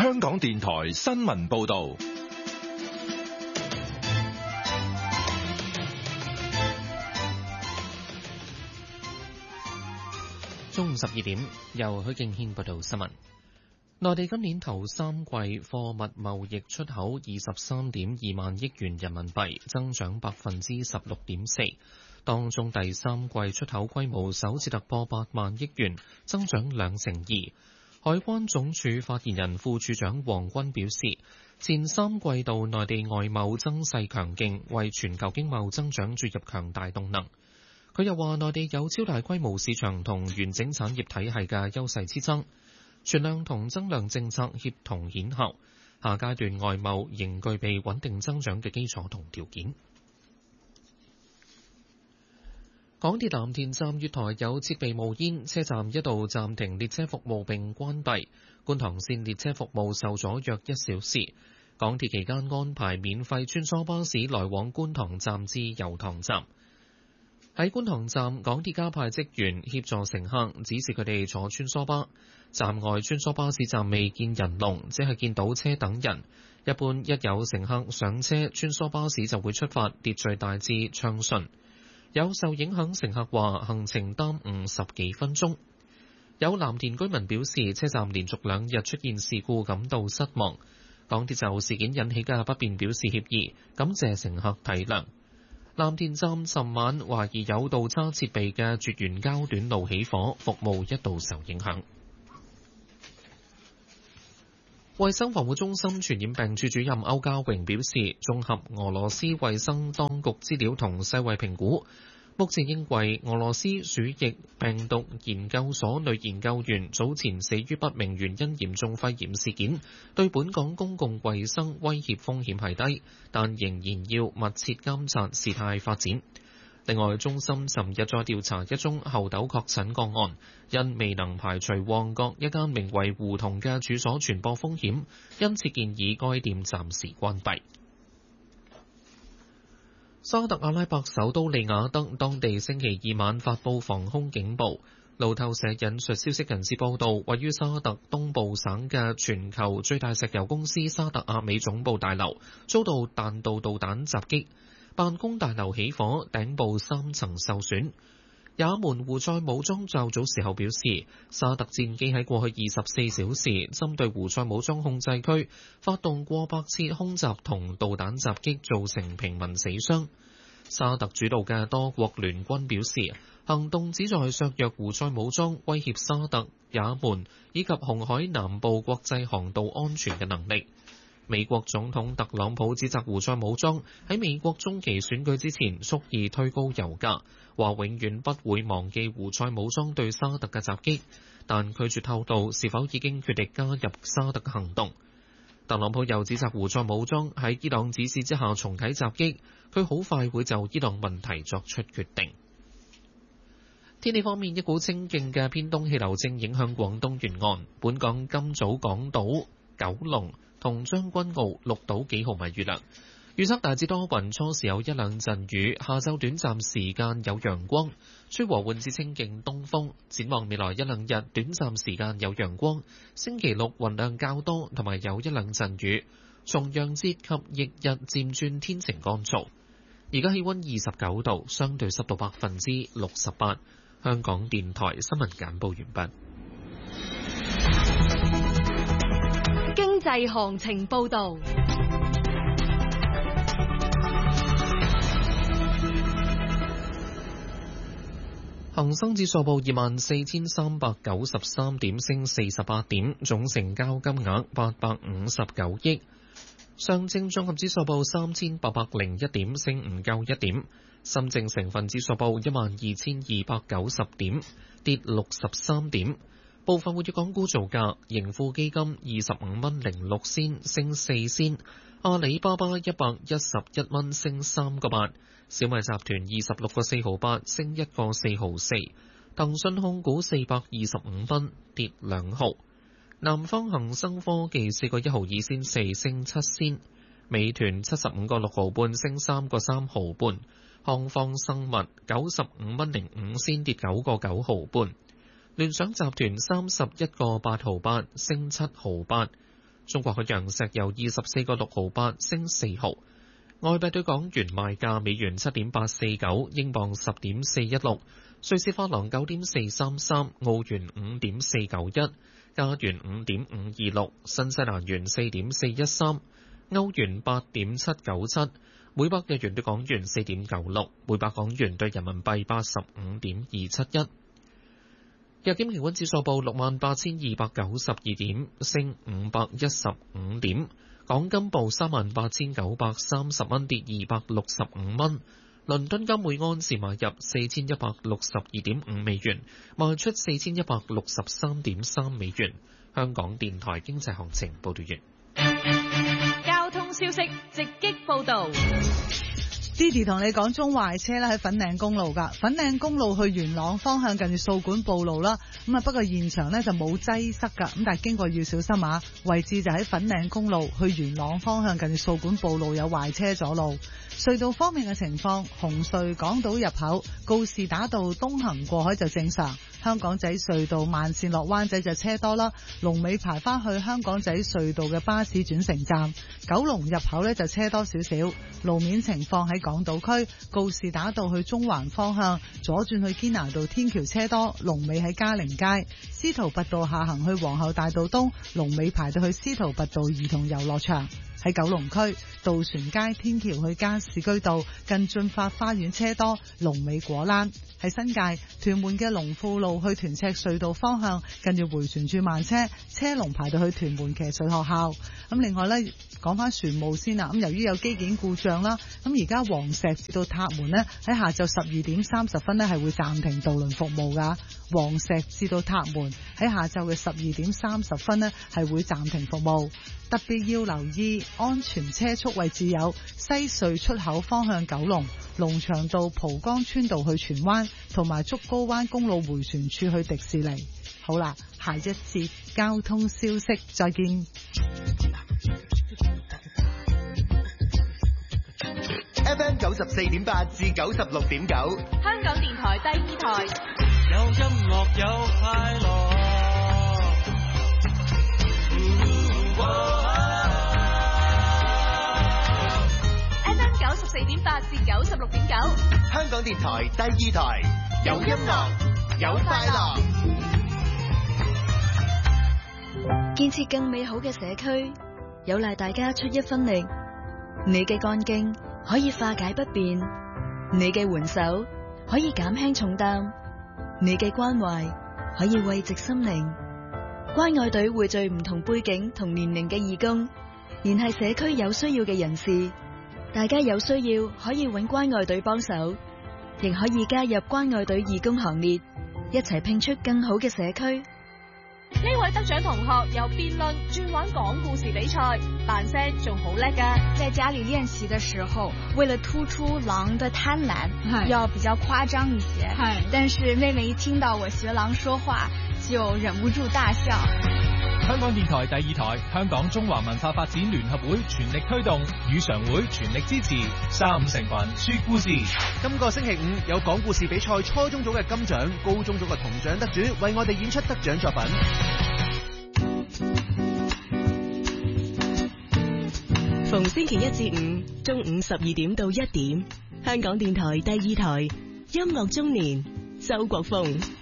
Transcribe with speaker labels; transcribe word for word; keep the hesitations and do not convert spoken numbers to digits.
Speaker 1: 香港電台新聞報道。
Speaker 2: 中午十二點，由許敬軒報道新聞。內地今年頭三季貨物貿易出口二十三點二萬億元人民幣，增長百分之十六點四。當中第三季出口規模首次突破八萬億元，增長兩成二。海關總署發言人副署長黃軍表示，前三季度內地外貿增勢強勁，為全球經貿增長注入強大動能。佢又話，內地有超大規模市場同完整產業體系嘅優勢支撐，存量同增量政策協同顯效，下階段外貿仍具備穩定增長嘅基礎同條件。港鐵藍田站月台有設備冒煙，車站一度暫停列車服務並關閉，觀塘線列車服務受阻約一小時。港鐵期間安排免費穿梭巴士來往觀塘站至油塘站。喺觀塘站，港鐵加派職員協助乘客，指示佢哋坐穿梭巴。站外穿梭巴士站未見人龍，只係見到車等人。一般一有乘客上車，穿梭巴士就會出發，秩序大致暢順。有受影響乘客話，行程耽誤十幾分鐘。有藍田居民表示，車站連續兩日出現事故，感到失望。港鐵就事件引起嘅不便表示歉意，感謝乘客體諒。藍田站尋晚懷疑有倒叉設備嘅絕緣膠短路起火，服務一度受影響。衛生防護中心傳染病處主任歐家榮表示，綜合俄羅斯衛生當局資料同世衛評估，目前認為俄羅斯鼠疫病毒研究所女研究員早前死於不明原因嚴重肺炎事件，對本港公共衛生威脅風險係低，但仍然要密切監察事態發展。另外，中心尋日再調查一宗猴痘確診個案，因未能排除旺角一間名為胡同嘅處所傳播風險，因此建議該店暫時關閉。沙特阿拉伯首都利雅得當地星期二晚發布防空警報。路透社引述消息人士報道，位於沙特東部省嘅全球最大石油公司沙特阿美總部大樓遭到彈道導彈襲擊，辦公大樓起火，頂部三層受損。也門胡塞武裝較早時候表示，沙特戰機喺過去二十四小時針對胡塞武裝控制區發動過百次空襲同導彈襲擊，造成平民死傷。沙特主導嘅多國聯軍表示，行動旨在削弱胡塞武裝威脅沙特、也門以及紅海南部國際航道安全嘅能力。美國總統特朗普指責胡塞武裝喺美國中期選舉之前蓄意推高油價，話永遠不會忘記胡塞武裝對沙特嘅襲擊，但拒絕透露是否已經決定加入沙特嘅行動。特朗普又指責胡塞武裝喺伊朗指示之下重啟襲擊，佢好快會就伊朗問題作出決定。天氣方面，一股清勁嘅偏東氣流正影響廣東沿岸，本港今早港島、九龍同將軍澳錄到幾毫米雨量，預測大致多雲，初時有一兩陣雨，下晝短暫時間有陽光，吹和緩至清勁東風。展望未來一兩日，短暫時間有陽光，星期六雲量較多，同埋有一兩陣雨。重陽節及翌日漸轉天晴乾燥。而家氣溫二十九度，相對濕度百分之六十八。香港電台新聞簡報完畢。
Speaker 3: 經濟行情報道。
Speaker 2: 恒生指數報二萬四千三百九十三點，升四十八點，總成交金額八百五十九億。上證綜合指數報三千八百零一點，升唔夠一點。深證成分指數報一萬二千二百九十點，跌六十三點。部分活躍港股造價，盈富基金二十五蚊零六仙，升四仙；阿里巴巴一百一十一蚊，升三個八；小米集團二十六個四毫八，升一個四毫四；騰訊控股四百二十五蚊，跌兩毫；南方恒生科技四個一毫二仙四，升七仙；美團七十五個六毫半，升三個三毫半；康方生物九十五蚊零五仙，跌九個九毫半。聯想集團三十一個八毫八，升七毫八； 中國海洋石油二十四個六毫八升四毫。外幣對港元賣價：美元七點八四九，英鎊十點四一六，瑞士法郎九點四三三，澳元五點四九一，加元五點五二六，新西蘭元四點四一三，歐元八點七九七，每百日元對港元四點九六，每百港元對人民幣八十五點二七一。日經平均指數報六萬八千二百九十二點，升五百一十五點。港金報三萬八千九百三十蚊，跌二百六十五蚊。倫敦金每安士買入四千一百六十二點五美元，賣出四千一百六十三點三美元。香港電台經濟行情報道完。
Speaker 3: 交通消息直擊報道。
Speaker 4: Didi 同你講中壞車啦，喺粉嶺公路噶，粉嶺公路去元朗方向近住掃管埔路啦。咁啊，不過現場呢就冇擠塞噶，咁但係經過要小心啊。位置就喺粉嶺公路去元朗方向近住掃管埔路有壞車阻路。隧道方面嘅情況，紅隧港島入口告士打道東行過海就正常，香港仔隧道慢線落灣仔就車多啦，龍尾排翻去香港仔隧道嘅巴士轉乘站。九龍入口呢就車多少少，路面情況喺港島區告士打道去中環方向左轉去堅拿道天橋車多，龍尾喺嘉陵街。司徒拔道下行去皇后大道東，龍尾排到去司徒拔道兒童遊樂場。喺九龍區渡船街天橋去加士居道近駿發花園車多，龍尾果欄。喺新界屯門嘅龍富路去屯赤隧道方向近住迴旋處慢車，車龍排到去屯門騎術學校。咁另外呢，講翻船務先啦。咁由於有機件故障啦，咁而家黃石至到塔門呢，喺下晝十二點三十分呢係會暫停渡輪服務噶。黃石至到塔門喺下晝嘅十二點三十分呢係會暫停服務。特別要留意安全車速位置有西隧出口方向九龍、龍翔道蒲崗村道去荃灣，同埋竹篙灣公路迴旋處去迪士尼。好啦，下一節交通消息再見。
Speaker 5: F M 九十四點八至九十六點九，
Speaker 3: 香港電台第二台，
Speaker 6: 有音樂有快樂。
Speaker 3: F M 九十四點八至九十六點九，
Speaker 5: 香港電台第二台，有音樂有快樂。
Speaker 7: 建設更美好嘅社區，有賴大家出一分力。你嘅幹勁可以化解不便，你嘅援手可以減輕重擔，你嘅關懷可以慰藉心靈。關愛隊匯聚唔同背景同年齡嘅義工，聯繫社區有需要嘅人士。大家有需要可以揾關愛隊幫手，亦可以加入關愛隊義工行列，一齊拼出更好嘅社區。
Speaker 3: 呢位得獎同學由辯論轉玩講故事比賽，扮聲仲好叻㗎。
Speaker 8: 在家裏練習的時候，為了突出狼的貪婪，要比較誇張一些。但是妹妹一聽到我學狼說話，就忍不住大笑。
Speaker 1: 香港電台第二台，香港中華文化發展聯合會全力推動，語常會全力支持三五成群說故事。
Speaker 5: 今個星期五有講故事比賽初中組嘅金獎，高中組嘅銅獎得主為我哋演出得獎作品。
Speaker 9: 逢星期一至五中午十二點到一點，香港電台第二台音樂中年，周國峰。